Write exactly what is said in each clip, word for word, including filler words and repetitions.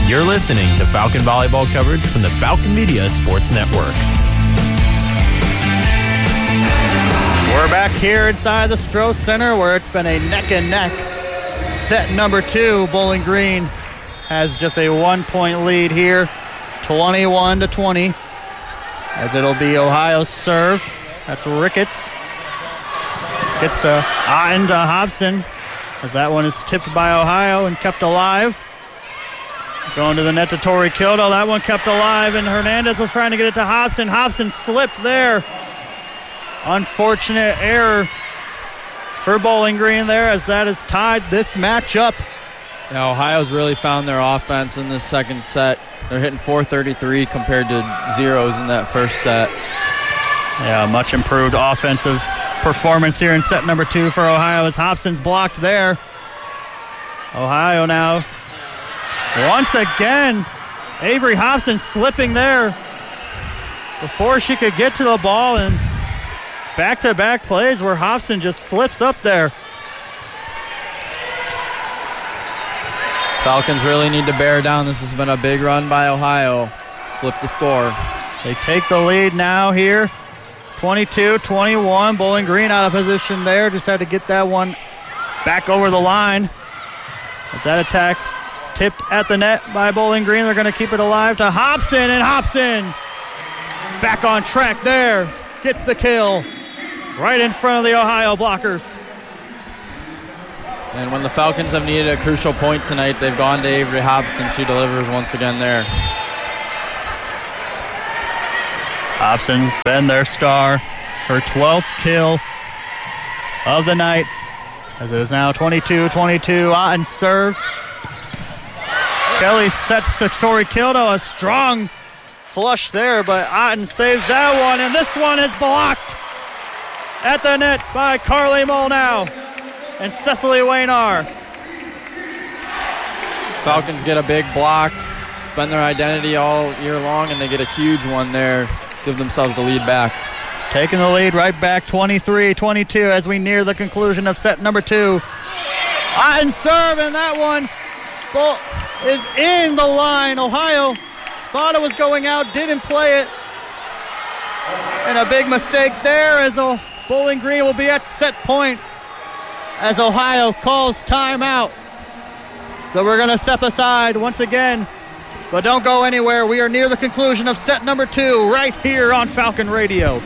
You're listening to Falcon Volleyball coverage from the Falcon Media Sports Network. We're back here inside the Stroh Center where it's been a neck-and-neck set number two. Bowling Green has just a one-point lead here, twenty-one to twenty, as it'll be Ohio's serve. That's Ricketts. Gets to Otten to Hobson, as that one is tipped by Ohio and kept alive. Going to the net to Tori Kildo. That one kept alive, and Hernandez was trying to get it to Hobson. Hobson slipped there. Unfortunate error for Bowling Green there, as that has tied this matchup. Yeah, Ohio's really found their offense in this second set. They're hitting four thirty-three compared to zeros in that first set. Yeah, much improved offensive performance here in set number two for Ohio, as Hobson's blocked there. Ohio now, once again, Avery Hobson slipping there before she could get to the ball, and back-to-back plays where Hobson just slips up there. Falcons really need to bear down. This has been a big run by Ohio. Flip the score. They take the lead now here, twenty-two twenty-one. Bowling Green out of position there. Just had to get that one back over the line. As that attack tipped at the net by Bowling Green. They're going to keep it alive to Hobson, and Hobson back on track there. Gets the kill right in front of the Ohio blockers. And when the Falcons have needed a crucial point tonight, they've gone to Avery Hobson. She delivers once again there. Hobson's been their star, her twelfth kill of the night, as it is now twenty-two twenty-two. Otten serve. Kelly sets to Tori Kildo, a strong flush there, but Otten saves that one, and this one is blocked at the net by Carly Molnow and Cecily Waynar. Falcons get a big block. It's been their identity all year long, and they get a huge one there. Give themselves the lead back. Taking the lead right back, twenty-three twenty-two, as we near the conclusion of set number two. Otten serve, and that one is in the line. Ohio thought it was going out, didn't play it. And a big mistake there, as a Bowling Green will be at set point as Ohio calls timeout. So we're going to step aside once again, but don't go anywhere. We are near the conclusion of set number two right here on Falcon Radio.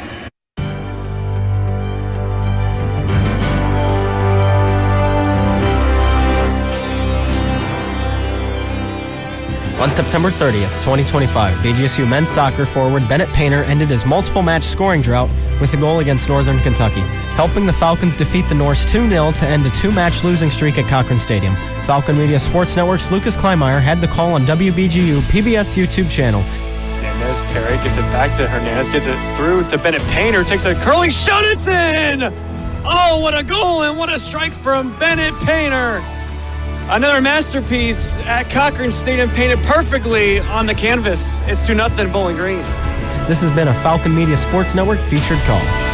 On September thirtieth, twenty twenty-five, B G S U men's soccer forward Bennett Painter ended his multiple match scoring drought with a goal against Northern Kentucky, helping the Falcons defeat the Norse two nil to end a two-match losing streak at Cochran Stadium. Falcon Media Sports Network's Lucas Kleinmeyer had the call on W B G U P B S YouTube channel. Hernandez, Terry gets it back to Hernandez, gets it through to Bennett Painter, takes a curling shot, it's in! Oh, what a goal and what a strike from Bennett Painter. Another masterpiece at Cochran Stadium, painted perfectly on the canvas. It's two nothing Bowling Green. This has been a Falcon Media Sports Network featured call.